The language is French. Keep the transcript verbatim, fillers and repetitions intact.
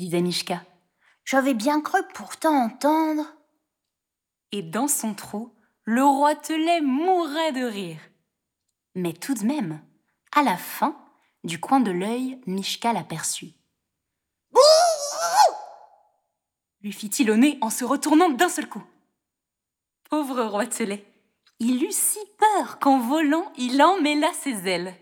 disait Mishka. J'avais bien cru pourtant entendre. Et dans son trou, le roitelet mourait de rire. Mais tout de même, à la fin, du coin de l'œil, Mishka l'aperçut. Bouh !» lui fit-il au nez en se retournant d'un seul coup. Pauvre roitelet, il eut si peur qu'en volant, il emmêla ses ailes.